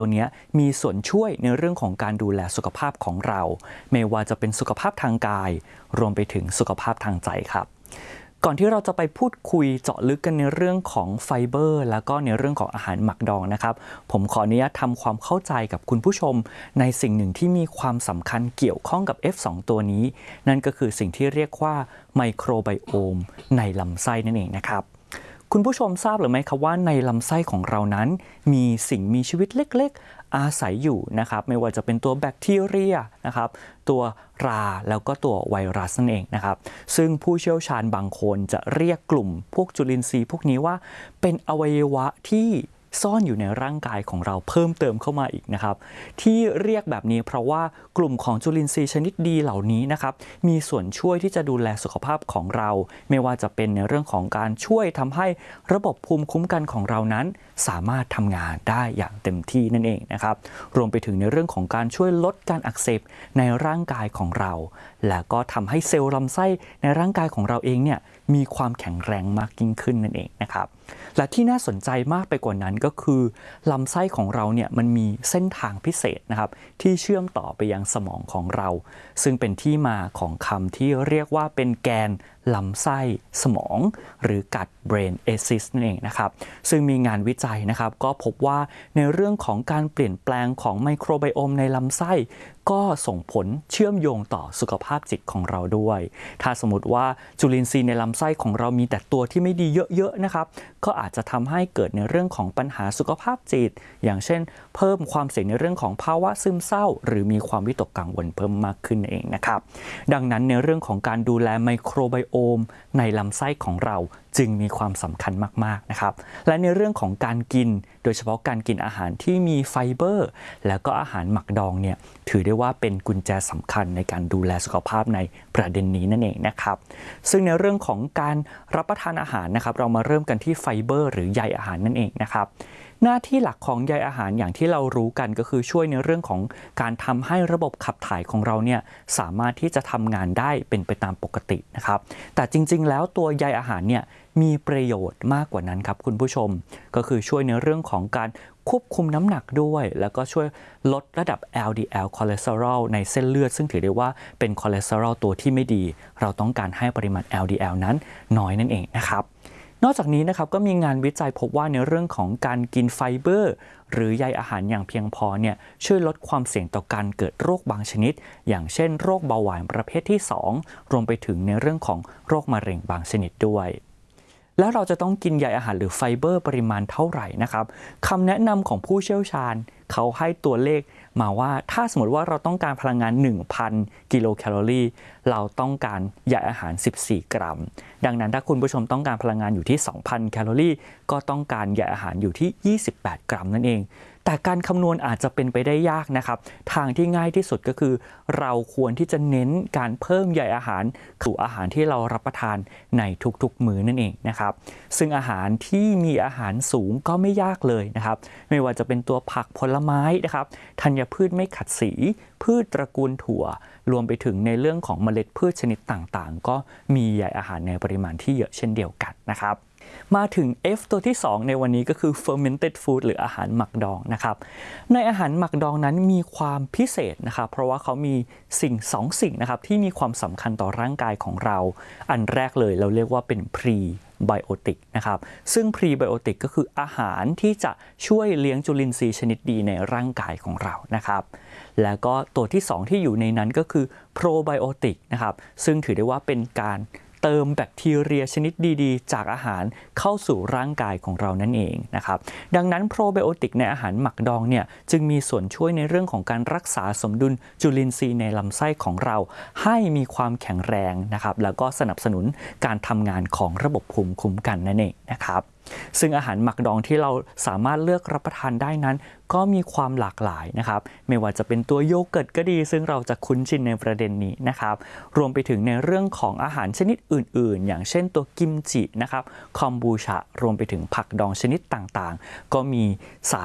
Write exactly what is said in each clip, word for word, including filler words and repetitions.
ตัวนี้มีส่วนช่วยในเรื่องของการดูแลสุขภาพของเราไม่ว่าจะเป็นสุขภาพทางกายรวมไปถึงสุขภาพทางใจครับก่อนที่เราจะไปพูดคุยเจาะลึกกันในเรื่องของไฟเบอร์แล้วก็ในเรื่องของอาหารหมักดองนะครับผมขออนุญาตทำความเข้าใจกับคุณผู้ชมในสิ่งหนึ่งที่มีความสำคัญเกี่ยวข้องกับ เอฟ สอง ตัวนี้นั่นก็คือสิ่งที่เรียกว่าไมโครไบโอมในลำไส้นั่นเองนะครับคุณผู้ชมทราบหรือไม่ครับว่าในลำไส้ของเรานั้นมีสิ่งมีชีวิตเล็กๆอาศัยอยู่นะครับไม่ว่าจะเป็นตัวแบคทีเรียนะครับตัวราแล้วก็ตัวไวรัสนั่นเองนะครับซึ่งผู้เชี่ยวชาญบางคนจะเรียกกลุ่มพวกจุลินทรีย์พวกนี้ว่าเป็นอวัยวะที่ซ่อนอยู่ในร่างกายของเราเพิ่มเติมเข้ามาอีกนะครับที่เรียกแบบนี้เพราะว่ากลุ่มของจุลินทรีย์ชนิดดีเหล่านี้นะครับมีส่วนช่วยที่จะดูแลสุขภาพของเราไม่ว่าจะเป็นในเรื่องของการช่วยทำให้ระบบภูมิคุ้มกันของเรานั้นสามารถทำงานได้อย่างเต็มที่นั่นเองนะครับรวมไปถึงในเรื่องของการช่วยลดการอักเสบในร่างกายของเราและก็ทำให้เซลล์ลำไส้ในร่างกายของเราเองเนี่ยมีความแข็งแรงมากยิ่งขึ้นนั่นเองนะครับและที่น่าสนใจมากไปกว่านั้นก็คือลำไส้ของเราเนี่ยมันมีเส้นทางพิเศษนะครับที่เชื่อมต่อไปยังสมองของเราซึ่งเป็นที่มาของคำที่เรียกว่าเป็นแกนลำไส้สมองหรือกัด brain axis นั่นเองนะครับซึ่งมีงานวิจัยนะครับก็พบว่าในเรื่องของการเปลี่ยนแปลงของไมโครไบโอมในลำไส้ก็ส่งผลเชื่อมโยงต่อสุขภาพจิตของเราด้วยถ้าสมมติว่าจุลินทรีย์ในลำไส้ของเรามีแต่ตัวที่ไม่ดีเยอะๆนะครับก็อาจจะทำให้เกิดในเรื่องของปัญหาสุขภาพจิตอย่างเช่นเพิ่มความเสี่ยงในเรื่องของภาวะซึมเศร้าหรือมีความวิตกกังวลเพิ่มมากขึ้นเองนะครับดังนั้นในเรื่องของการดูแลไมโครไบโอมในลำไส้ของเราจึงมีความสำคัญมากๆนะครับและในเรื่องของการกินโดยเฉพาะการกินอาหารที่มีไฟเบอร์แล้วก็อาหารหมักดองเนี่ยถือได้ว่าเป็นกุญแจสำคัญในการดูแลสุขภาพในประเด็นนี้นั่นเองนะครับซึ่งในเรื่องของการรับประทานอาหารนะครับเรามาเริ่มกันที่ไฟเบอร์หรือใยอาหารนั่นเองนะครับหน้าที่หลักของใยอาหารอย่างที่เรารู้กันก็คือช่วยในเรื่องของการทำให้ระบบขับถ่ายของเราเนี่ยสามารถที่จะทำงานได้เป็นไปตามปกตินะครับแต่จริงๆแล้วตัวใยอาหารเนี่ยมีประโยชน์มากกว่านั้นครับคุณผู้ชมก็คือช่วยในเรื่องของการควบคุมน้ำหนักด้วยแล้วก็ช่วยลดระดับ แอล ดี แอล คอเลสเตอรอลในเส้นเลือดซึ่งถือได้ว่าเป็นคอเลสเตอรอลตัวที่ไม่ดีเราต้องการให้ปริมาณ แอล ดี แอล นั้นน้อยนั่นเองนะครับนอกจากนี้นะครับก็มีงานวิจัยพบว่าในเรื่องของการกินไฟเบอร์หรือใยอาหารอย่างเพียงพอเนี่ยช่วยลดความเสี่ยงต่อการเกิดโรคบางชนิดอย่างเช่นโรคเบาหวานประเภทที่สองรวมไปถึงในเรื่องของโรคมะเร็งบางชนิดด้วยแล้วเราจะต้องกินใยอาหารหรือไฟเบอร์ปริมาณเท่าไหร่นะครับคำแนะนำของผู้เชี่ยวชาญเขาให้ตัวเลขมาว่าถ้าสมมติว่าเราต้องการพลังงาน หนึ่งพัน กิโลแคลอรี่เราต้องการใยอาหารสิบสี่กรัมดังนั้นถ้าคุณผู้ชมต้องการพลังงานอยู่ที่ สองพัน แคลอรี่ก็ต้องการใยอาหารอยู่ที่ยี่สิบแปดกรัมนั่นเองแต่การคำนวณอาจจะเป็นไปได้ยากนะครับทางที่ง่ายที่สุดก็คือเราควรที่จะเน้นการเพิ่มใยอาหารสู่อาหารที่เรารับประทานในทุกๆมื้อนั่นเองนะครับซึ่งอาหารที่มีอาหารสูงก็ไม่ยากเลยนะครับไม่ว่าจะเป็นตัวผักผลไม้นะครับธัญพืชไม่ขัดสีพืชตระกูลถั่วรวมไปถึงในเรื่องของเมล็ดพืชชนิดต่างๆก็มีใยอาหารในปริมาณที่เยอะเช่นเดียวกันนะครับมาถึง F ตัวที่สองในวันนี้ก็คือ fermented food หรืออาหารหมักดองนะครับในอาหารหมักดองนั้นมีความพิเศษนะครับเพราะว่าเขามีสิ่งสองสิ่งนะครับที่มีความสำคัญต่อร่างกายของเราอันแรกเลยเราเรียกว่าเป็น pre ไบโอติกนะครับซึ่งพรีไบโอติกก็คืออาหารที่จะช่วยเลี้ยงจุลินทรีย์ชนิดดีในร่างกายของเรานะครับแล้วก็ตัวที่สองที่อยู่ในนั้นก็คือโปรไบโอติกนะครับซึ่งถือได้ว่าเป็นการเติมแบคทีเรียชนิดดีๆจากอาหารเข้าสู่ร่างกายของเรานั่นเองนะครับดังนั้นโปรไบโอติกในอาหารหมักดองเนี่ยจึงมีส่วนช่วยในเรื่องของการรักษาสมดุลจุลินทรีย์ในลำไส้ของเราให้มีความแข็งแรงนะครับแล้วก็สนับสนุนการทำงานของระบบภูมิคุ้มกันนั่นเองนะครับซึ่งอาหารหมักดองที่เราสามารถเลือกรับประทานได้นั้นก็มีความหลากหลายนะครับไม่ว่าจะเป็นตัวโยเกิร์ตก็ดีซึ่งเราจะคุ้นชินในประเด็นนี้นะครับรวมไปถึงในเรื่องของอาหารชนิดอื่นๆอย่างเช่นตัวกิมจินะครับคอมบูชารวมไปถึงผักดองชนิดต่างๆก็มีสาร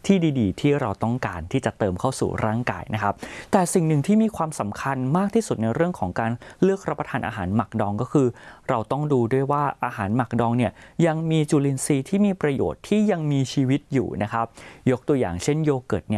ที่ดีๆที่เราต้องการที่จะเติมเข้าสู่ร่างกายนะครับแต่สิ่งหนึ่งที่มีความสำคัญมากที่สุดในเรื่องของการเลือกรับประทานอาหารหมักดองก็คือเราต้องดูด้วยว่าอาหารหมักดองเนี่ยยังมีจุลินทรีย์ที่มีประโยชน์ที่ยังมีชีวิตอยู่นะครับยกตัวอย่างเช่นโยเกิร์ตเนี่ย